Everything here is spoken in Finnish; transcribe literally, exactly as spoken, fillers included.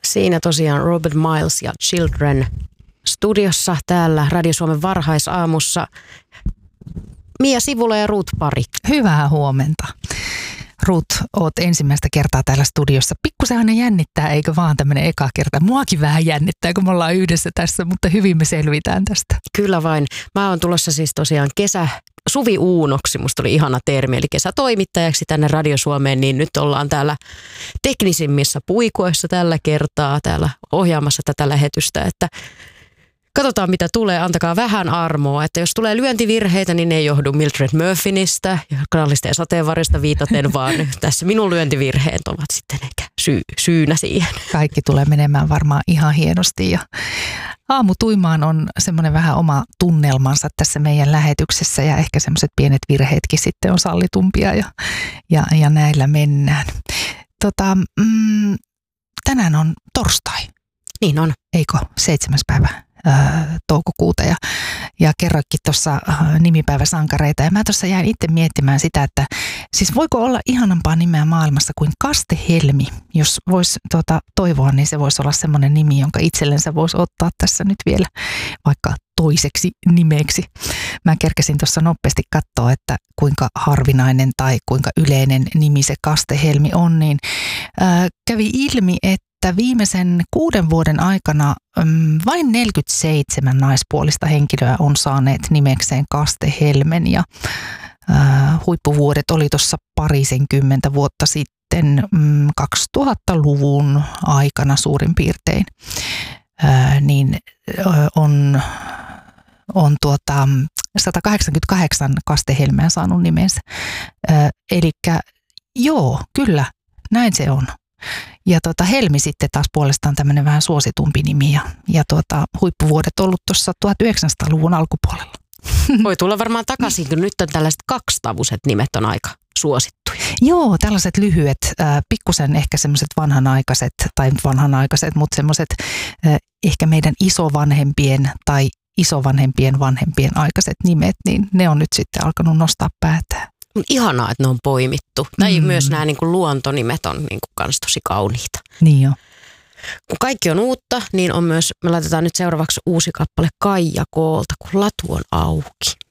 Siinä tosiaan Robert Miles ja Children studiossa täällä Radio Suomen varhaisaamussa. Mia Sivula ja Ruth Parik. Hyvää huomenta. Ruth, oot ensimmäistä kertaa täällä studiossa. Pikkusen aina jännittää, eikö vaan tämmöinen eka kerta? Muakin vähän jännittää, kun me ollaan yhdessä tässä, mutta hyvin me selvitään tästä. Kyllä vain. Mä oon tulossa siis tosiaan kesä, suvi-uunoksi, musta oli ihana termi, eli kesätoimittajaksi tänne Radio Suomeen, niin nyt ollaan täällä teknisimmissä puikoissa tällä kertaa, täällä ohjaamassa tätä lähetystä, että katsotaan mitä tulee, antakaa vähän armoa, että jos tulee lyöntivirheitä, niin ne ei johdu Mildred Murphynistä ja Knallista ja sateenvarjosta viitaten, vaan tässä minun lyöntivirheet ovat sitten ehkä syy, syynä siihen. Kaikki tulee menemään varmaan ihan hienosti ja aamutuimaan on semmoinen vähän oma tunnelmansa tässä meidän lähetyksessä ja ehkä semmoiset pienet virheetkin sitten on sallitumpia ja, ja, ja näillä mennään. Tota, mm, tänään on torstai. Niin on. Eikö? Seitsemäs päivä toukokuuta ja, ja kerroikin tuossa nimipäiväsankareita ja mä tuossa jäin itse miettimään sitä, että siis voiko olla ihanampaa nimeä maailmassa kuin Kaste Helmi, jos voisi tuota, toivoa, niin se voisi olla semmoinen nimi, jonka itsellensä voisi ottaa tässä nyt vielä vaikka toiseksi nimeksi. Mä kerkesin tuossa nopeasti katsoa, että kuinka harvinainen tai kuinka yleinen nimi se Kaste Helmi on, niin ää, kävi ilmi, että että viimeisen kuuden vuoden aikana mm, vain neljäkymmentäseitsemän naispuolista henkilöä on saaneet nimekseen Kaste Helmen ja äh, huippuvuodet oli tuossa parisenkymmentä vuotta sitten mm, kaksituhattaluvun aikana suurin piirtein, äh, niin äh, on, on tuota, sata kahdeksankymmentäkahdeksan Kaste Helmeä saanut nimensä. Äh, elikkä joo, kyllä, näin se on. Ja tuota, Helmi sitten taas puolestaan tämmöinen vähän suositumpi nimi ja, ja tuota, huippuvuodet ollut tuossa tuhatyhdeksänsataaluvun alkupuolella. Voi tulla varmaan takaisin, kun nyt on tällaiset kaksitavuiset nimet on aika suosittuja. Joo, tällaiset lyhyet, äh, pikkusen ehkä semmoiset vanhanaikaiset, tai vanhanaikaiset, mutta semmoiset äh, ehkä meidän isovanhempien tai isovanhempien vanhempien aikaiset nimet, niin ne on nyt sitten alkanut nostaa päätään. Ihanaa, että ne on poimittu. Tai mm. myös nämä niin kuin luontonimet on niin kuin kans tosi kauniita. Niin jo. Kun kaikki on uutta, niin on myös, me laitetaan nyt seuraavaksi uusi kappale Kaija Koolta, kun latu on auki.